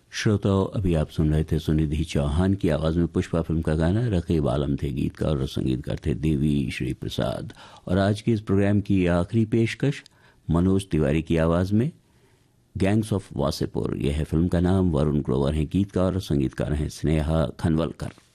श्रोताओं, अभी आप सुन रहे थे सुनिधि चौहान की आवाज में पुष्पा फिल्म का गाना। रकीब आलम थे गीतकार और संगीतकार थे देवी श्री प्रसाद। और आज के इस प्रोग्राम की आखिरी पेशकश मनोज तिवारी की आवाज में गैंग्स ऑफ वासेपुर। यह है फिल्म का नाम। वरुण ग्रोवर हैं गीतकार और संगीतकार हैं स्नेहा खनवलकर।